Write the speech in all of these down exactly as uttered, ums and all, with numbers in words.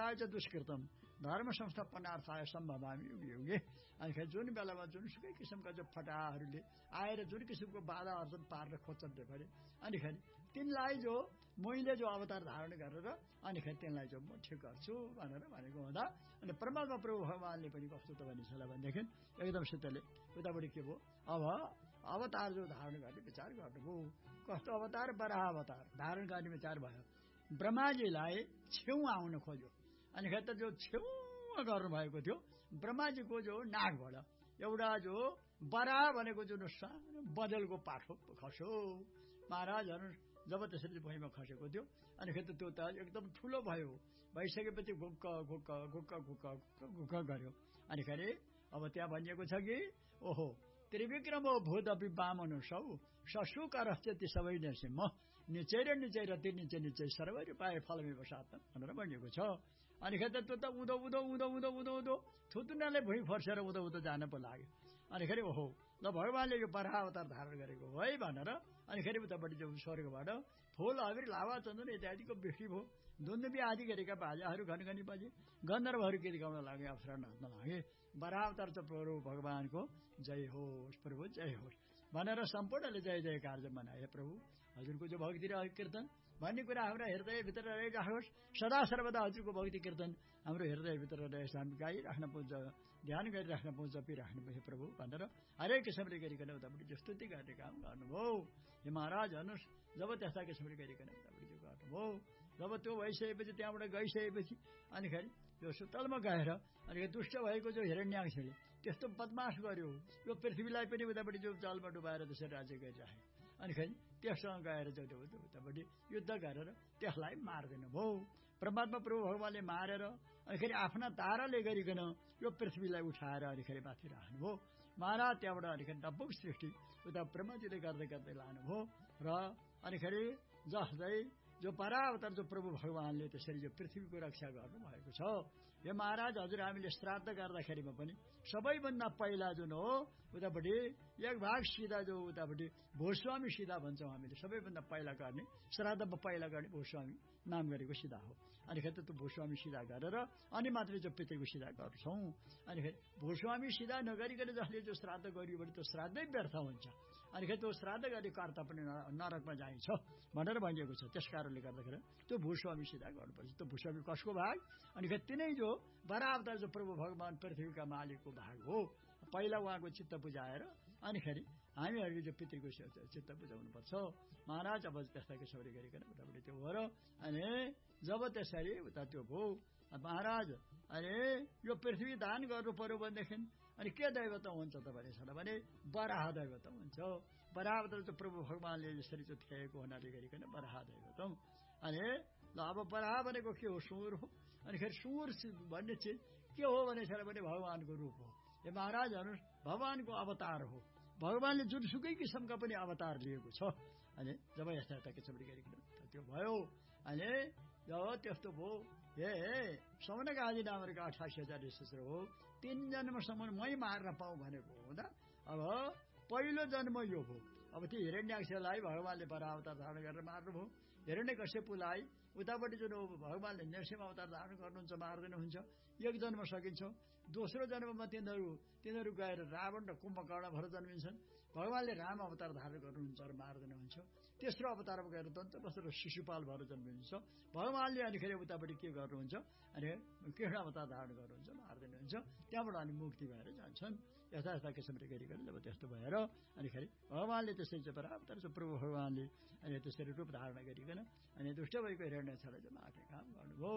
विनाशाय च दुष्कृतम धर्म संस्थापनार्थाय सम्भवामि युगे युगे। अनि जुन बेलामा जुनसुकै किसिमका जो फटाहरूले आएर जुन किसिमको बाधा अर्जन पार्न खोज्छन् भने अनिखेरि तिनलाई जो मैले जो अवतार धारण गरेर अनिखेरि तिनलाई जो म ठिक गर्छु भनेर भनेको हुँदा अनि परमात्मा प्रभु भगवानले पनि कस्तो त भनिन्छ भनेदेखि एकदम सिद्धले उताबाट के भयो अब अवतार जो धारण गर्ने विचार गर्नुभयो। कस्तो अवतार? बराह अवतार धारण गर्ने विचार भयो। ब्रह्माजीलाई छेउ आउन खोज्यो अनि त जो छेउ गर्नुभएको थियो ब्रह्माजीको जो नाकबाट एउटा जो बराह भनेको जुन सानो बदलको पाठो खस्यो महाराजहरू जब त्यसरी भुइँमा खसेको थियो अनि त्यो त एकदम ठुलो भयो। भइसकेपछि घुक्क घुक्क घुक्क घुक्क घुक्क गर्यो। अनि खेरि अब त्यहाँ भनिएको छ कि ओहो त्रिविक्रम भूतपि वामन सौ ससुकरश्चेति सबै नरसिंह निचेर निचेर निचे निचे सर्वै पाए फलमे बसात भनेर भनिएको छ। अनि खेरि त्यो त उदो उदो उदो उदो उदो उदो थुतुनाले भुइँ फर्सेर उदो उदो जान पो लाग्यो। अनि खेरि ओहो ल भगवानले यो बराह अवतार धारण गरेको हो है भनेर अनि खेरि उतापट्टि जो स्वर्गबाट फूल अबिर लावा चन्दन इत्यादिको वृष्टि भयो। दुन्दुबी आदि गरेका बाजाहरू घनघनी बजे गन्धर्वहरू गीत गाउन लागे अप्सरा नाच्न लागे। बराह अवतार चाहिँ प्रभु भगवानको जय होस् प्रभु जय होस् भनेर सम्पूर्णले जय जयकार मनाए। प्रभु हजुरको जो भक्ति र कीर्तन भन्ने कुरा हाम्रो हृदयभित्र रहिराखोस्। सदा सर्वदा हजुरको भक्ति कीर्तन हाम्रो हृदयभित्र रहेछ। हामी गाइराख्न पाउँछ ध्यान गरिराख्न पाउँछ जपिराख्नु भयो प्रभु भनेर हरेक किसिमले गरिकन उतापट्टि जो स्तुति गर्ने काम गर्नुभयो। हे महाराज हेर्नुहोस् जब त्यस्ता किसिमले गरिकन उतापट्टि जो गर्नुभयो जब त्यो भइसकेपछि त्यहाँबाट गइसकेपछि अनिखेरि यो सुतलमा गएर अनि दुष्ट भएको जो हिरण्याक्षले त्यस्तो बदमास गर्यो यो पृथ्वीलाई पनि उतापट्टि जो जलमा डुबाएर त्यसरी राज्य गरिराखे। अनिखेरि त्यससँग गएर चाहिँ उतापट्टि युद्ध गरेर त्यसलाई मारिदिनु भयो। परमात्मा प्रभु भगवानले मारेर अनिखेरि आफ्ना ताराले गरिकन यो पृथ्वीलाई उठाएर अनिखेरि माथि राख्नुभयो। महाराज त्यहाँबाट अनिखेरि डब्बुक सृष्टि उता ब्रह्माजीले गर्दै गर्दै लानुभयो र अनिखेरि जस्तै जो परावतार जो प्रभु भगवानले त्यसरी जो पृथ्वीको रक्षा गर्नुभएको छ। यो महाराज हजुर हामीले श्राद्ध गर्दाखेरिमा पनि सबैभन्दा पहिला जुन हो उतापट्टि एक भाग सिधा जो उतापट्टि भूस्वामी सिधा भन्छौँ हामीले सबैभन्दा पहिला गर्ने श्राद्धमा पहिला गर्ने भूस्वामी नाम गरेको सिधा हो। अनिखेरि त्यो भूस्वामी सिधा गरेर अनि मात्रै जो पितृको सिधा गर्छौँ। अनिखेरि भूस्वामी सिधा नगरिकन जसले जो श्राद्ध गरियो भने त्यो श्राद्धै व्यर्थ हुन्छ। अनिखेरि त्यो श्राद्ध गर्ने कर्ता पनि नरकमा जाइन्छ भनेर भनिएको छ। त्यस कारणले गर्दाखेरि त्यो भूस्वामी सिधा गर्नुपर्छ। त्यो भूस्वामी कसको भाग? अनि तिनै जो बराबर जो प्रभु भगवान पृथ्वीका मालिकको भाग हो। पहिला उहाँको चित्त बुझाएर अनिखेरि हामीहरूले जो पितृको चित्त बुझाउनुपर्छ। महाराज अब त्यस्ता किसिमले गरिकन उतापट्टि त्यो हो र अनि जब त्यसरी उता त्यो भयो महाराज अनि यो पृथ्वी दान गर्नु पर्यो भनेदेखि अनि के दैवत हुन्छ त भने बराह दैवत हुन्छ। बराह चाहिँ प्रभु भगवानले यसरी चाहिँ थिएको हुनाले गरिकन बराह दैवत अनि ल अब बराह भनेको के हो? सुँगुर हो। अनिखेरि सुँगुर भन्ने चिज के हो भने भगवानको रूप हो। यो महाराज हेर्नुहोस् भगवानको अवतार हो। भगवानले जुनसुकै किसिमका पनि अवतार लिएको छ। अनि जब यस्ता यस्ता किसिमले गरिकन त्यो भयो अनि जब त्यस्तो भयो हे सौनक आदि नामका अठासी हजार शिष्य हो। तीन जन्मसम्म मै मार्न पाऊँ भनेको हुँदा अब पहिलो जन्म यो भयो। अब त्यो हिरण्याक्षलाई भगवानले परावतार धारण गरेर मार्नुभयो। हिरण्यकश्यपुलाई उतापट्टि जुन भगवानले नरसिंह अवतार धारण गर्नुहुन्छ मार्दिनुहुन्छ। एक जन्म सकिन्छ। दोस्रो जन्ममा तिनीहरू तिनीहरू गएर रावण र कुम्भकर्ण भएर जन्मिन्छन्। भगवानले राम अवतार धारण गर्नुहुन्छ र मार्दिनुहुन्छ। तेस्रो अवतारमा गएर दन्तवस्त्र र शिशुपाल भएर जन्मिनुहुन्छ। भगवानले अनिखेरि उतापट्टि के गर्नुहुन्छ अनि कृष्ण अवतार धारण गर्नुहुन्छ मार्दिनुहुन्छ। त्यहाँबाट अनि मुक्ति भएर जान्छन्। यस्ता यस्ता किसिमले गरिकन जब त्यस्तो भएर अनिखेरि भगवानले त्यसै चाहिँ बराबर चाहिँ प्रभु भगवानले अनि त्यसरी रूप धारण गरिकन अनि दुष्ट भएको हिरण्य छलाई चाहिँ मार्ने काम गर्नुभयो।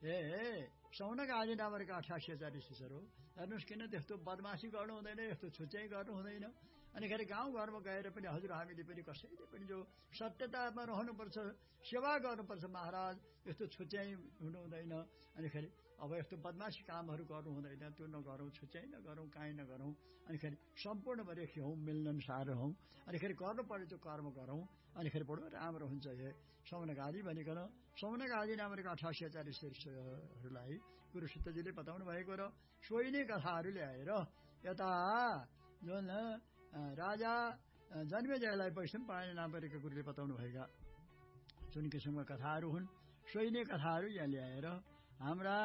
ए सौनक आदि नामका अठासी हजार शिष्यहरू हेर्नुहोस् किन त्यस्तो बदमासी गर्नु हुँदैन यस्तो छुच्याइ गर्नु हुँदैन। अनिखेरि गाउँघरमा गएर पनि हजुर हामीले पनि कसैले पनि जो सत्यतामा रहनुपर्छ सेवा गर्नुपर्छ महाराज। यस्तो छुच्याइ हुनु हुँदैन। अनिखेरि अब यस्तो बदमासी कामहरू गर्नु हुँदैन। त्यो नगरौँ छुच्याइ नगरौँ काहीँ नगरौँ। अनिखेरि सम्पूर्ण रेखी हौँ मिल्नसार हौँ। अनिखेरि गर्नुपर्ने त्यो कर्म गरौँ। अनिखेरि बडो राम्रो हुन्छ। हे सौनक आदि भनिकन सौनक आदि नामका अठासी हजार शिष्यहरूलाई गुरु सिद्धजीले बताउनु भएको र सोही नै कथाहरू ल्याएर यता जुन राजा जन्मेजयलाई वैष्णव पाउने नाम गरेका गुरुले बताउनु भएका जुन किसिमका कथाहरू हुन् सोही नै कथाहरू यहाँ ल्याएर हाम्रा